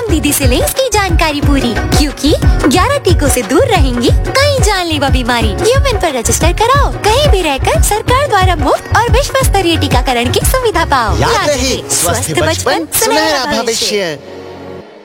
तुरंत दीदी से लें इसकी जानकारी पूरी, क्योंकि 11 टीकों से दूर रहेंगी कई जानलेवा बीमारी। यूमिन पर रजिस्टर कराओ, कहीं भी रहकर सरकार द्वारा मुफ्त और विश्व स्तरीय टीकाकरण की सुविधा पाओ। याद रहे, स्वस्थ बचपन सुनहरा भविष्य।